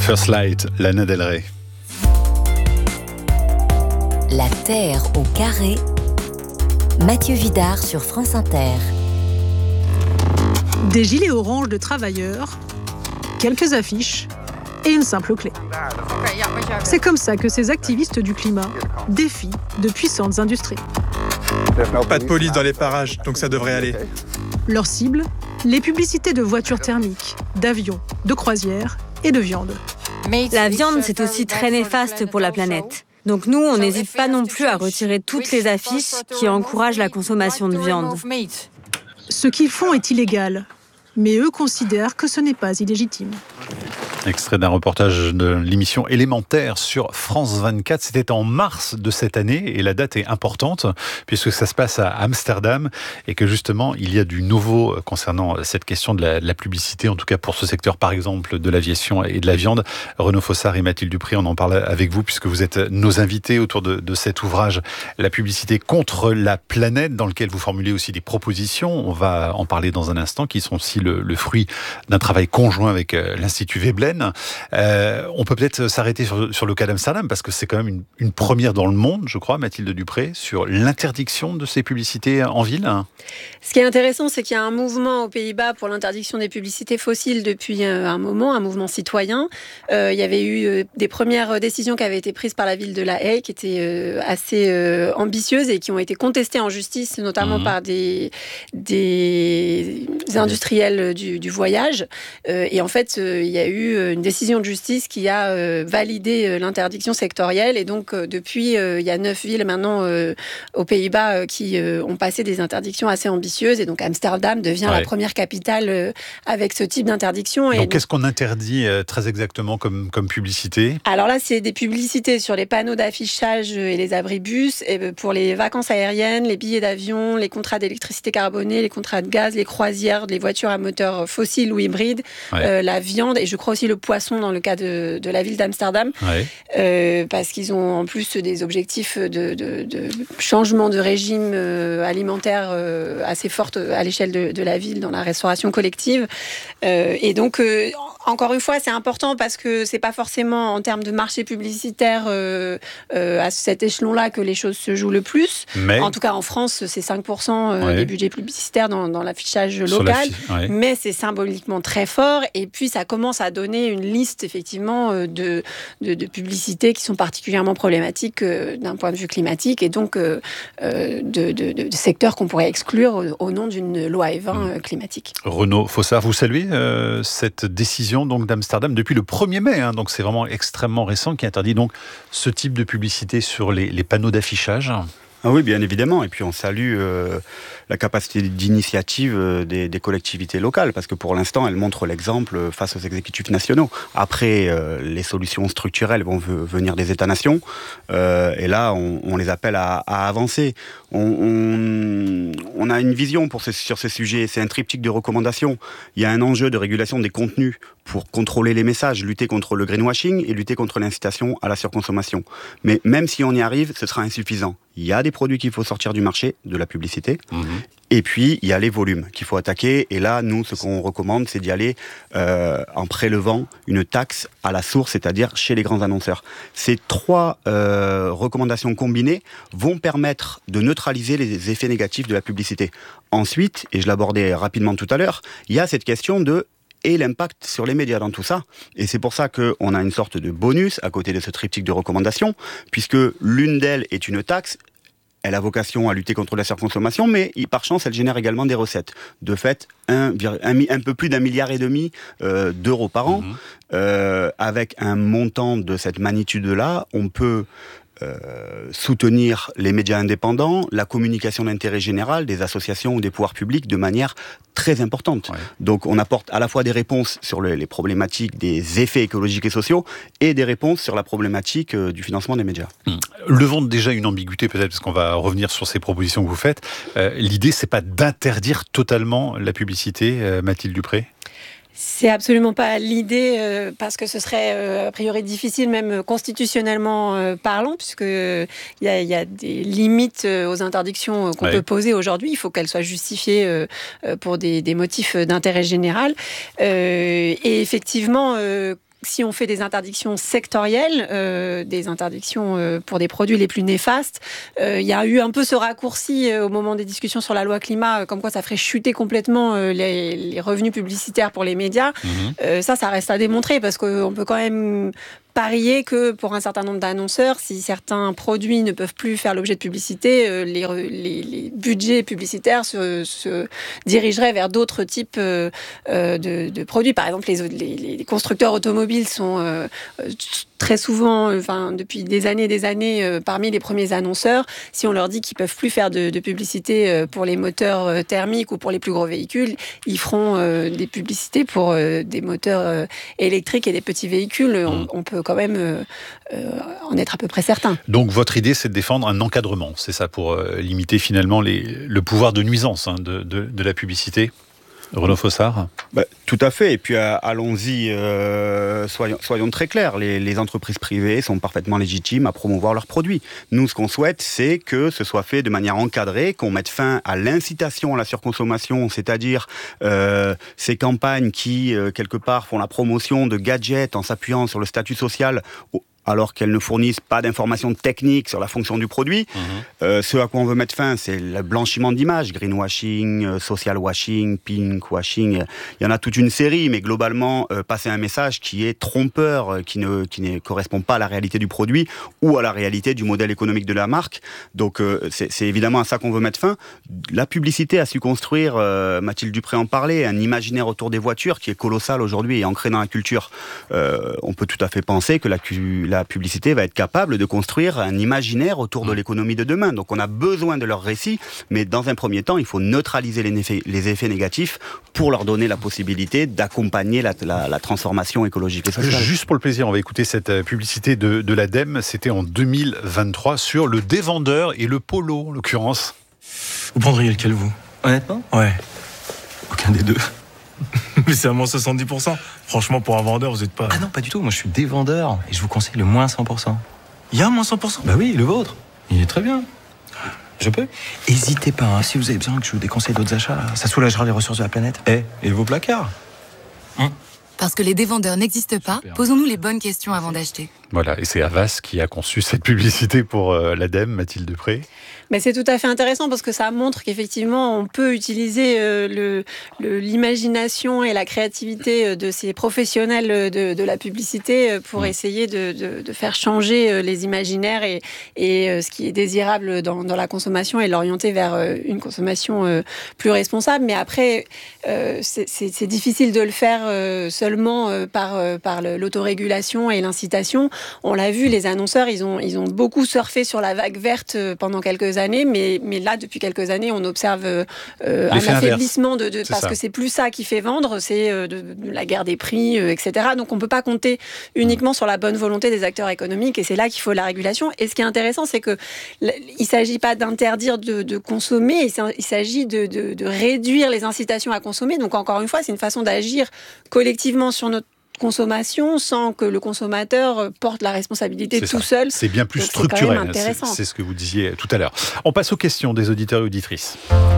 First Light, Lana Del Rey. La Terre au carré. Mathieu Vidard sur France Inter. Des gilets orange de travailleurs, quelques affiches et une simple clé. C'est comme ça que ces activistes du climat défient de puissantes industries. Pas de police dans les parages, donc ça devrait aller. Leur cible, les publicités de voitures thermiques, d'avions, de croisières et de viande. La viande, c'est aussi très néfaste pour la planète. Donc nous, on n'hésite pas non plus à retirer toutes les affiches qui encouragent la consommation de viande. Ce qu'ils font est illégal, mais eux considèrent que ce n'est pas illégitime. Extrait d'un reportage de l'émission Élémentaire sur France 24. C'était en mars de cette année et la date est importante puisque ça se passe à Amsterdam et que justement il y a du nouveau concernant cette question de la publicité, en tout cas pour ce secteur par exemple de l'aviation et de la viande. Renaud Fossard et Mathilde Dupré, on en parle avec vous puisque vous êtes nos invités autour de cet ouvrage La publicité contre la planète, dans lequel vous formulez aussi des propositions. On va en parler dans un instant, qui sont aussi le fruit d'un travail conjoint avec l'Institut Veblen. On peut peut-être s'arrêter sur le cas d'Amsterdam, parce que c'est quand même une première dans le monde, je crois, Mathilde Dupré, sur l'interdiction de ces publicités en ville. Ce qui est intéressant, c'est qu'il y a un mouvement aux Pays-Bas pour l'interdiction des publicités fossiles depuis un moment, un mouvement citoyen. Il y avait eu des premières décisions qui avaient été prises par la ville de La Haye, qui étaient assez ambitieuses et qui ont été contestées en justice, notamment par des industriels du voyage. Et en fait, il y a eu une décision de justice qui a validé l'interdiction sectorielle. Et donc, depuis, il y a 9 villes maintenant aux Pays-Bas qui ont passé des interdictions assez ambitieuses. Et donc, Amsterdam devient la première capitale avec ce type d'interdiction. Donc, qu'est-ce qu'on interdit très exactement comme publicité ? Alors là, c'est des publicités sur les panneaux d'affichage et les abribus, et pour les vacances aériennes, les billets d'avion, les contrats d'électricité carbonée, les contrats de gaz, les croisières, les voitures à moteur fossile ou hybride, la viande, et je crois aussi le poisson dans le cas de la ville d'Amsterdam, parce qu'ils ont en plus des objectifs de changement de régime alimentaire assez fortes à l'échelle de la ville dans la restauration collective. Et donc, encore une fois, c'est important parce que c'est pas forcément en termes de marché publicitaire à cet échelon-là que les choses se jouent le plus. Mais en tout cas, en France, c'est 5% des budgets publicitaires dans l'affichage local. Mais c'est symboliquement très fort. Et puis, ça commence à donner une liste, effectivement, de publicités qui sont particulièrement problématiques d'un point de vue climatique et donc de secteurs qu'on pourrait exclure au nom d'une loi E20 climatique. Renaud Fossard, vous saluez cette décision donc d'Amsterdam depuis le 1er mai, donc c'est vraiment extrêmement récent, qui interdit donc ce type de publicité sur les panneaux d'affichage. Ah oui, bien évidemment. Et puis on salue la capacité d'initiative des collectivités locales, parce que pour l'instant, elles montrent l'exemple face aux exécutifs nationaux. Après, les solutions structurelles vont venir des États-nations. Et là, on les appelle à avancer. On a une vision sur ces sujets. C'est un triptyque de recommandations. Il y a un enjeu de régulation des contenus pour contrôler les messages, lutter contre le greenwashing et lutter contre l'incitation à la surconsommation. Mais même si on y arrive, ce sera insuffisant. Il y a des produits qu'il faut sortir du marché, de la publicité. Et puis, il y a les volumes qu'il faut attaquer. Et là, nous, ce qu'on recommande, c'est d'y aller en prélevant une taxe à la source, c'est-à-dire chez les grands annonceurs. Ces 3 recommandations combinées vont permettre de neutraliser les effets négatifs de la publicité. Ensuite, et je l'abordais rapidement tout à l'heure, il y a cette question et l'impact sur les médias dans tout ça. Et c'est pour ça qu'on a une sorte de bonus à côté de ce triptyque de recommandations, puisque l'une d'elles est une taxe. Elle a vocation à lutter contre la surconsommation, mais par chance, elle génère également des recettes. De fait, un peu plus d'1,5 milliard d'euros par an. Avec un montant de cette magnitude-là, on peut soutenir les médias indépendants, la communication d'intérêt général, des associations ou des pouvoirs publics de manière très importante. Donc on apporte à la fois des réponses sur les problématiques des effets écologiques et sociaux et des réponses sur la problématique du financement des médias. Levons déjà une ambiguïté peut-être, parce qu'on va revenir sur ces propositions que vous faites. L'idée, c'est pas d'interdire totalement la publicité, Mathilde Dupré ? C'est absolument pas l'idée, parce que ce serait a priori difficile, même constitutionnellement parlant, puisqu'il y a des limites aux interdictions qu'on peut poser aujourd'hui. Il faut qu'elles soient justifiées pour des motifs d'intérêt général. Et effectivement, si on fait des interdictions sectorielles, des interdictions pour des produits les plus néfastes, il y a eu un peu ce raccourci au moment des discussions sur la loi climat, comme quoi ça ferait chuter complètement les revenus publicitaires pour les médias. Ça reste à démontrer, parce qu'on peut quand même parier que pour un certain nombre d'annonceurs, si certains produits ne peuvent plus faire l'objet de publicité, les budgets publicitaires se dirigeraient vers d'autres types de produits. Par exemple, les constructeurs automobiles sont très souvent, depuis des années, parmi les premiers annonceurs. Si on leur dit qu'ils peuvent plus faire de publicité pour les moteurs thermiques ou pour les plus gros véhicules, ils feront des publicités pour des moteurs électriques et des petits véhicules. On peut quand même en être à peu près certain. Donc votre idée, c'est de défendre un encadrement, c'est ça, pour limiter finalement le pouvoir de nuisance de la publicité? Renaud Fossard? Tout à fait, et puis allons-y, soyons très clairs, les entreprises privées sont parfaitement légitimes à promouvoir leurs produits. Nous, ce qu'on souhaite, c'est que ce soit fait de manière encadrée, qu'on mette fin à l'incitation à la surconsommation, c'est-à-dire ces campagnes qui, quelque part, font la promotion de gadgets en s'appuyant sur le statut social, alors qu'elles ne fournissent pas d'informations techniques sur la fonction du produit. Ce à quoi on veut mettre fin, c'est le blanchiment d'images, greenwashing, social washing, pink washing. Il y en a toute une série, mais globalement, passer un message qui est trompeur, qui ne correspond pas à la réalité du produit ou à la réalité du modèle économique de la marque. Donc, c'est évidemment à ça qu'on veut mettre fin. La publicité a su construire, Mathilde Dupré en parlait, un imaginaire autour des voitures qui est colossal aujourd'hui et ancré dans la culture. On peut tout à fait penser que la publicité va être capable de construire un imaginaire autour de l'économie de demain. Donc on a besoin de leur récit, mais dans un premier temps, il faut neutraliser les effets négatifs pour leur donner la possibilité d'accompagner la transformation écologique et sociale. Juste pour le plaisir, on va écouter cette publicité de l'ADEME. C'était en 2023 sur le dévendeur et le polo, en l'occurrence. Vous prendriez lequel, vous? Honnêtement? Ouais. Aucun des deux. Mais c'est à moins 70%. Franchement, pour un vendeur, vous n'êtes pas... Ah non, pas du tout. Moi, je suis des vendeurs et je vous conseille le moins 100%. Il y a un moins 100%? Bah oui, le vôtre. Il est très bien. Je peux? Hésitez pas, hein, si vous avez besoin que je vous déconseille d'autres achats, là, ça soulagera les ressources de la planète. Et vos placards? Parce que les dévendeurs n'existent pas, posons-nous les bonnes questions avant d'acheter. Voilà, et c'est Havas qui a conçu cette publicité pour l'ADEME, Mathilde Dupré. Mais c'est tout à fait intéressant parce que ça montre qu'effectivement, on peut utiliser l'imagination et la créativité de ces professionnels de la publicité pour essayer de faire changer les imaginaires et ce qui est désirable dans la consommation et l'orienter vers une consommation plus responsable. Mais après, c'est difficile de le faire seulement par l'autorégulation et l'incitation. On l'a vu, les annonceurs, ils ont beaucoup surfé sur la vague verte pendant quelques années, mais là, depuis quelques années, on observe un affaiblissement parce que c'est plus ça qui fait vendre, c'est de la guerre des prix, etc. Donc on ne peut pas compter uniquement sur la bonne volonté des acteurs économiques, et c'est là qu'il faut la régulation. Et ce qui est intéressant, c'est qu'il ne s'agit pas d'interdire de consommer, il s'agit de réduire les incitations à consommer. Donc encore une fois, c'est une façon d'agir collectivement sur notre consommation sans que le consommateur porte la responsabilité tout seul. C'est bien plus structurel, c'est ce que vous disiez tout à l'heure. On passe aux questions des auditeurs et auditrices.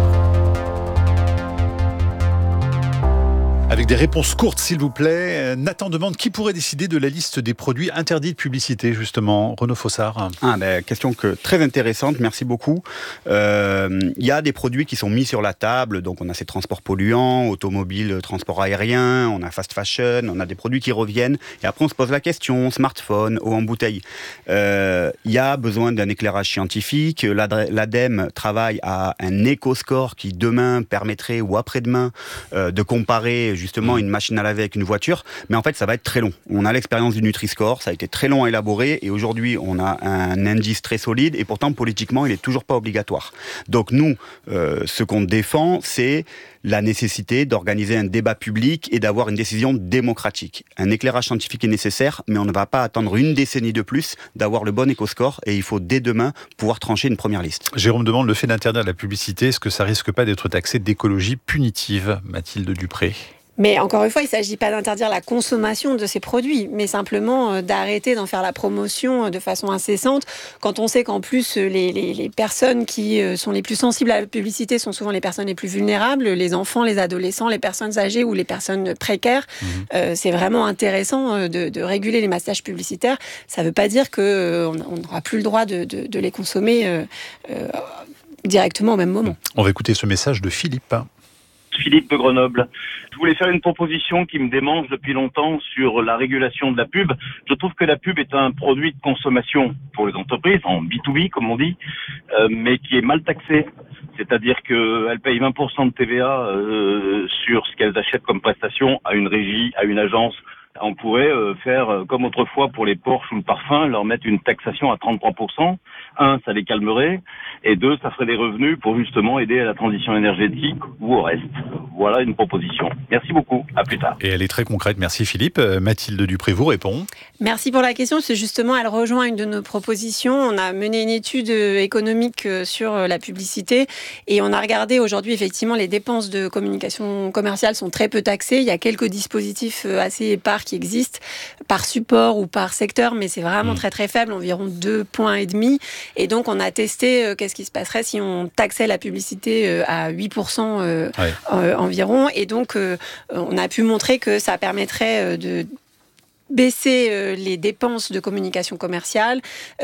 Avec des réponses courtes, s'il vous plaît. Nathan demande qui pourrait décider de la liste des produits interdits de publicité, justement. Renaud Fossard. Question très intéressante, merci beaucoup. Il y a des produits qui sont mis sur la table, donc on a ces transports polluants, automobiles, transport aérien, on a fast fashion, on a des produits qui reviennent, et après on se pose la question, smartphone, eau en bouteille. Il y a besoin d'un éclairage scientifique, l'ADEME travaille à un éco-score qui demain permettrait, ou après-demain, de comparer justement une machine à laver avec une voiture, mais en fait ça va être très long. On a l'expérience du Nutri-Score, ça a été très long à élaborer, et aujourd'hui on a un indice très solide, et pourtant politiquement il est toujours pas obligatoire. Donc nous, ce qu'on défend, c'est la nécessité d'organiser un débat public et d'avoir une décision démocratique. Un éclairage scientifique est nécessaire, mais on ne va pas attendre une décennie de plus d'avoir le bon éco-score, et il faut dès demain pouvoir trancher une première liste. Jérôme demande, le fait d'interdire la publicité, est-ce que ça risque pas d'être taxé d'écologie punitive, Mathilde Dupré? Mais encore une fois, il ne s'agit pas d'interdire la consommation de ces produits, mais simplement d'arrêter d'en faire la promotion de façon incessante. Quand on sait qu'en plus, les personnes qui sont les plus sensibles à la publicité sont souvent les personnes les plus vulnérables, les enfants, les adolescents, les personnes âgées ou les personnes précaires. C'est vraiment intéressant de réguler les massages publicitaires. Ça ne veut pas dire qu'on n'aura plus le droit de les consommer directement au même moment. On va écouter ce message de Philippe. Philippe de Grenoble. Je voulais faire une proposition qui me démange depuis longtemps sur la régulation de la pub. Je trouve que la pub est un produit de consommation pour les entreprises, en B2B comme on dit, mais qui est mal taxé. C'est-à-dire qu'elles payent 20% de TVA sur ce qu'elles achètent comme prestation à une régie, à une agence. On pourrait faire comme autrefois pour les Porsche ou le parfum, leur mettre une taxation à 33%. Un, ça les calmerait. Et deux, ça ferait des revenus pour justement aider à la transition énergétique ou au reste. Voilà une proposition. Merci beaucoup. À plus tard. Et elle est très concrète. Merci Philippe. Mathilde Dupré vous répond. Merci pour la question. C'est justement, elle rejoint une de nos propositions. On a mené une étude économique sur la publicité et on a regardé aujourd'hui, effectivement, les dépenses de communication commerciale sont très peu taxées. Il y a quelques dispositifs assez épars qui existent par support ou par secteur, mais c'est vraiment très très faible, environ 2,5 points. Et donc on a testé qu'est-ce qui se passerait si on taxait la publicité à 8% environ. Et donc on a pu montrer que ça permettrait de baisser les dépenses de communication commerciale,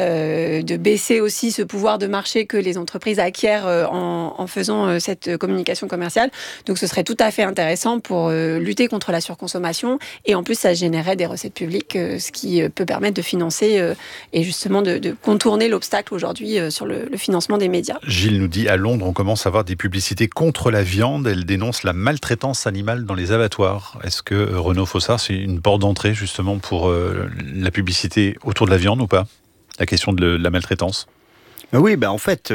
de baisser aussi ce pouvoir de marché que les entreprises acquièrent en faisant cette communication commerciale. Donc ce serait tout à fait intéressant pour lutter contre la surconsommation et en plus ça générerait des recettes publiques, ce qui peut permettre de financer et justement de contourner l'obstacle aujourd'hui sur le financement des médias. Gilles nous dit, à Londres, on commence à voir des publicités contre la viande. Elle dénonce la maltraitance animale dans les abattoirs. Est-ce que Renaud Fossard, c'est une porte d'entrée justement pour la publicité autour de la viande ou pas ? La question de la maltraitance ? Oui, en fait,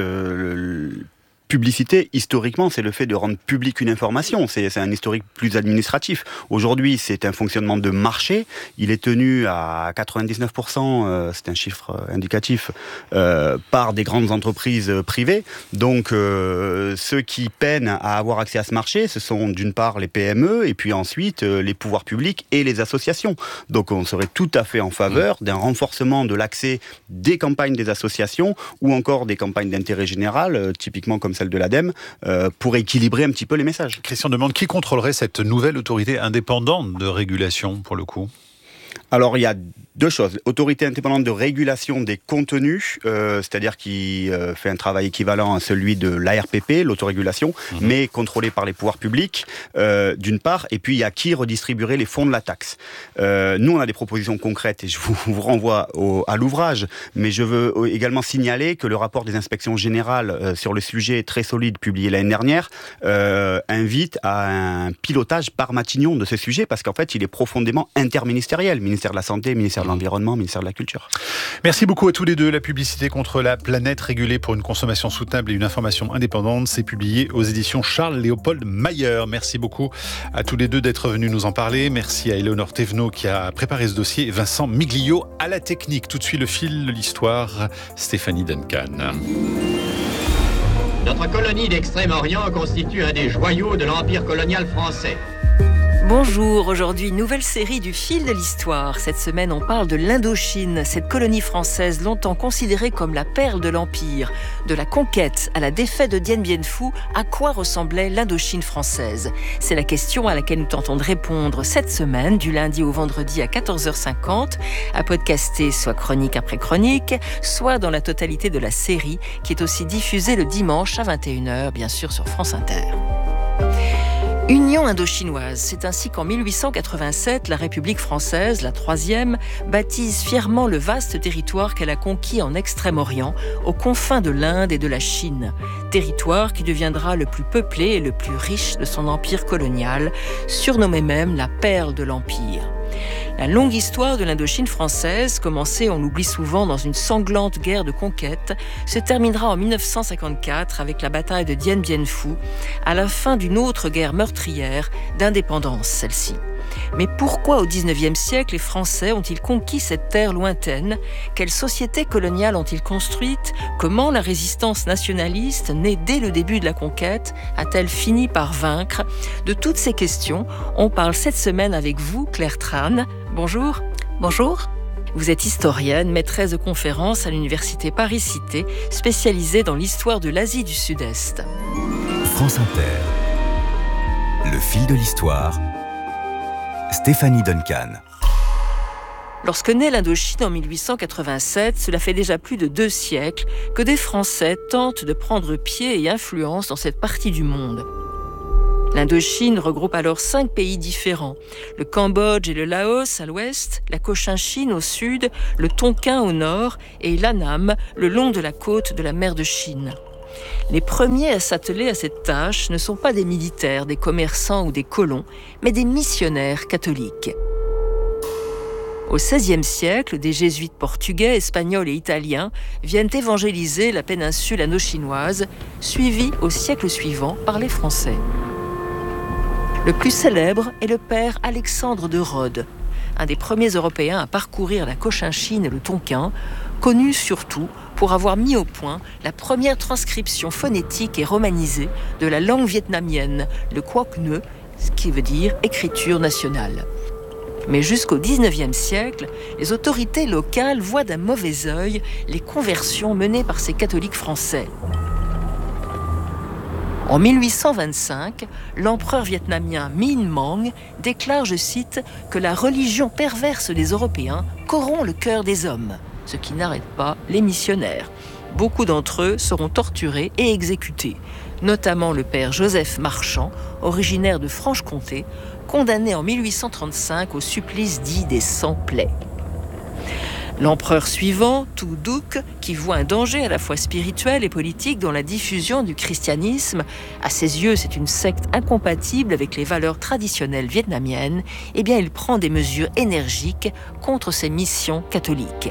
publicité, historiquement, c'est le fait de rendre publique une information. C'est un historique plus administratif. Aujourd'hui, c'est un fonctionnement de marché. Il est tenu à 99%, c'est un chiffre indicatif, par des grandes entreprises privées. Donc, ceux qui peinent à avoir accès à ce marché, ce sont d'une part les PME et puis ensuite les pouvoirs publics et les associations. Donc, on serait tout à fait en faveur d'un renforcement de l'accès des campagnes des associations ou encore des campagnes d'intérêt général, typiquement comme celle de l'ADEME, pour équilibrer un petit peu les messages. Christian demande qui contrôlerait cette nouvelle autorité indépendante de régulation, pour le coup ? Alors, il y a deux choses. Autorité indépendante de régulation des contenus, c'est-à-dire qui fait un travail équivalent à celui de l'ARPP, l'autorégulation, mais contrôlé par les pouvoirs publics, d'une part, et puis il y a qui redistribuerait les fonds de la taxe. Nous, on a des propositions concrètes et je vous renvoie à l'ouvrage, mais je veux également signaler que le rapport des inspections générales sur le sujet très solide publié l'année dernière invite à un pilotage par Matignon de ce sujet, parce qu'en fait, il est profondément interministériel. Ministère de la Santé, ministère de l'Environnement, ministère de la Culture. Merci beaucoup à tous les deux. La publicité contre la planète régulée pour une consommation soutenable et une information indépendante, c'est publié aux éditions Charles-Léopold Mayer. Merci beaucoup à tous les deux d'être venus nous en parler. Merci à Éléonore Thévenot qui a préparé ce dossier et Vincent Miglio à la technique. Tout de suite le fil de l'histoire, Stéphanie Duncan. Notre colonie d'Extrême-Orient constitue un des joyaux de l'Empire colonial français. Bonjour, aujourd'hui nouvelle série du fil de l'histoire. Cette semaine on parle de l'Indochine, cette colonie française longtemps considérée comme la perle de l'Empire. De la conquête à la défaite de Dien Bien Phu, à quoi ressemblait l'Indochine française ? C'est la question à laquelle nous tentons de répondre cette semaine, du lundi au vendredi à 14h50, à podcaster soit chronique après chronique, soit dans la totalité de la série qui est aussi diffusée le dimanche à 21h, bien sûr sur France Inter. Union indochinoise, c'est ainsi qu'en 1887, la République française, la troisième, baptise fièrement le vaste territoire qu'elle a conquis en Extrême-Orient, aux confins de l'Inde et de la Chine. Territoire qui deviendra le plus peuplé et le plus riche de son empire colonial, surnommé même la perle de l'Empire. La longue histoire de l'Indochine française, commencée, on l'oublie souvent, dans une sanglante guerre de conquête, se terminera en 1954 avec la bataille de Dien Bien Phu, à la fin d'une autre guerre meurtrière d'indépendance, celle-ci. Mais pourquoi au XIXe siècle les Français ont-ils conquis cette terre lointaine? Quelle société coloniale ont-ils construite? Comment la résistance nationaliste, née dès le début de la conquête, a-t-elle fini par vaincre? De toutes ces questions, on parle cette semaine avec vous, Claire Tran. Bonjour. Bonjour. Vous êtes historienne, maîtresse de conférences à l'université Paris-Cité, spécialisée dans l'histoire de l'Asie du Sud-Est. France Inter. Le fil de l'histoire. Stéphanie Duncan. Lorsque naît l'Indochine en 1887, cela fait déjà plus de 2 siècles que des Français tentent de prendre pied et influence dans cette partie du monde. L'Indochine regroupe alors 5 pays différents. Le Cambodge et le Laos à l'ouest, la Cochinchine au sud, le Tonkin au nord et l'Annam le long de la côte de la mer de Chine. Les premiers à s'atteler à cette tâche ne sont pas des militaires, des commerçants ou des colons, mais des missionnaires catholiques. Au XVIe siècle, des jésuites portugais, espagnols et italiens viennent évangéliser la péninsule indochinoise, suivis au siècle suivant par les Français. Le plus célèbre est le père Alexandre de Rhodes, un des premiers Européens à parcourir la Cochinchine et le Tonkin, connu surtout pour avoir mis au point la première transcription phonétique et romanisée de la langue vietnamienne, le Quoc Neu, ce qui veut dire écriture nationale. Mais jusqu'au XIXe siècle, les autorités locales voient d'un mauvais œil les conversions menées par ces catholiques français. En 1825, l'empereur vietnamien Minh Mang déclare, je cite, que la religion perverse des Européens corrompt le cœur des hommes, ce qui n'arrête pas les missionnaires. Beaucoup d'entre eux seront torturés et exécutés, notamment le père Joseph Marchand, originaire de Franche-Comté, condamné en 1835 au supplice dit des 100 plaies. L'empereur suivant, Tu Duc, qui voit un danger à la fois spirituel et politique dans la diffusion du christianisme, à ses yeux c'est une secte incompatible avec les valeurs traditionnelles vietnamiennes, eh bien il prend des mesures énergiques contre ces missions catholiques.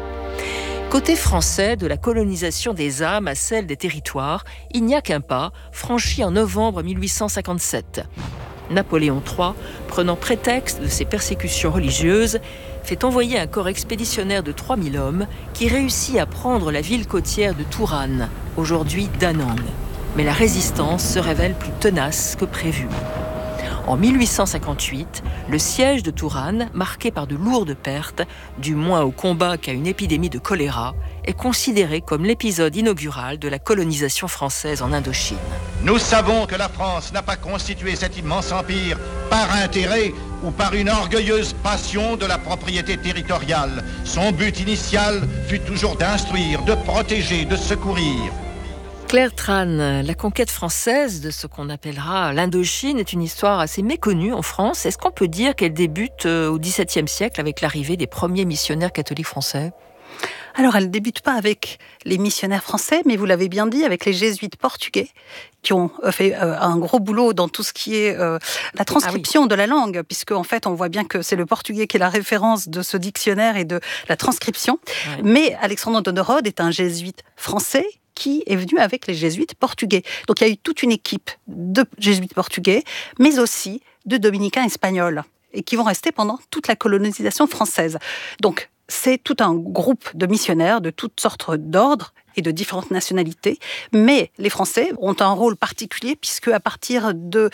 Côté français, de la colonisation des âmes à celle des territoires, il n'y a qu'un pas, franchi en novembre 1857. Napoléon III, prenant prétexte de ses persécutions religieuses, fait envoyer un corps expéditionnaire de 3000 hommes qui réussit à prendre la ville côtière de Touran, aujourd'hui Da Nang. Mais la résistance se révèle plus tenace que prévu. En 1858, le siège de Touran, marqué par de lourdes pertes, du moins au combat qu'à une épidémie de choléra, est considéré comme l'épisode inaugural de la colonisation française en Indochine. Nous savons que la France n'a pas constitué cet immense empire par intérêt ou par une orgueilleuse passion de la propriété territoriale. Son but initial fut toujours d'instruire, de protéger, de secourir. Claire Tran, la conquête française de ce qu'on appellera l'Indochine est une histoire assez méconnue en France. Est-ce qu'on peut dire qu'elle débute au XVIIe siècle avec l'arrivée des premiers missionnaires catholiques français ? Alors, elle ne débute pas avec les missionnaires français, mais vous l'avez bien dit, avec les jésuites portugais, qui ont fait un gros boulot dans tout ce qui est la transcription de la langue, puisque en fait, on voit bien que c'est le portugais qui est la référence de ce dictionnaire et de la transcription. Ouais. Mais Alexandre de Rhodes est un jésuite français qui est venu avec les jésuites portugais. Donc, il y a eu toute une équipe de jésuites portugais, mais aussi de dominicains espagnols, et qui vont rester pendant toute la colonisation française. Donc, c'est tout un groupe de missionnaires de toutes sortes d'ordres et de différentes nationalités. Mais les Français ont un rôle particulier puisque à partir de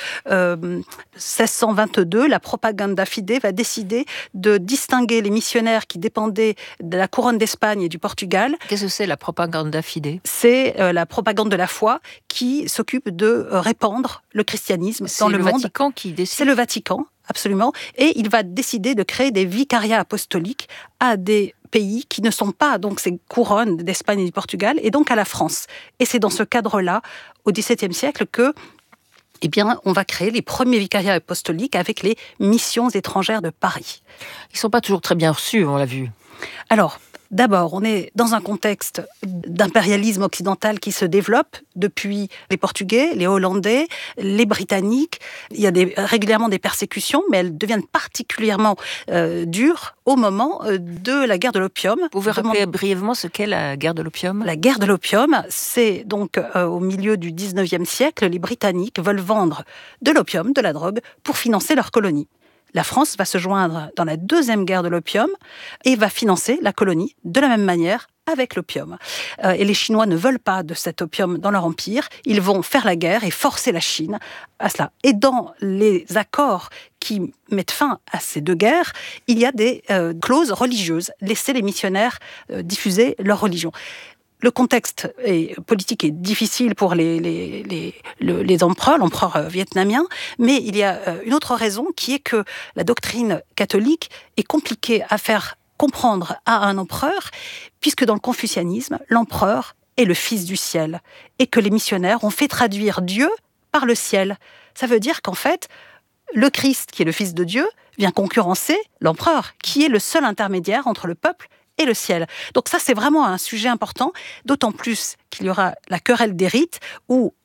1622, la Propaganda Fide va décider de distinguer les missionnaires qui dépendaient de la couronne d'Espagne et du Portugal. Qu'est-ce que c'est la Propaganda Fide ? C'est la propagande de la foi qui s'occupe de répandre le christianisme dans le monde. C'est le Vatican qui décide ? C'est le Vatican. Absolument. Et il va décider de créer des vicariats apostoliques à des pays qui ne sont pas donc ces couronnes d'Espagne et du Portugal, et donc à la France. Et c'est dans ce cadre-là, au XVIIe siècle, que eh bien, on va créer les premiers vicariats apostoliques avec les missions étrangères de Paris. Ils ne sont pas toujours très bien reçus, on l'a vu. Alors, d'abord, on est dans un contexte d'impérialisme occidental qui se développe depuis les Portugais, les Hollandais, les Britanniques. Il y a régulièrement des persécutions, mais elles deviennent particulièrement dures au moment de la guerre de l'opium. Vous pouvez rappeler brièvement ce qu'est la guerre de l'opium ? La guerre de l'opium, c'est donc au milieu du 19e siècle, les Britanniques veulent vendre de l'opium, de la drogue, pour financer leur colonie. La France va se joindre dans la deuxième guerre de l'opium et va financer la colonie de la même manière avec l'opium. Et les Chinois ne veulent pas de cet opium dans leur empire. Ils vont faire la guerre et forcer la Chine à cela. Et dans les accords qui mettent fin à ces deux guerres, il y a des clauses religieuses. Laisser les missionnaires diffuser leur religion. Le contexte politique est difficile pour les empereurs, l'empereur vietnamien, mais il y a une autre raison qui est que la doctrine catholique est compliquée à faire comprendre à un empereur, puisque dans le confucianisme, l'empereur est le fils du ciel, et que les missionnaires ont fait traduire Dieu par le ciel. Ça veut dire qu'en fait, le Christ, qui est le fils de Dieu, vient concurrencer l'empereur, qui est le seul intermédiaire entre le peuple et le ciel. Donc ça, c'est vraiment un sujet important, d'autant plus qu'il y aura la querelle des rites, où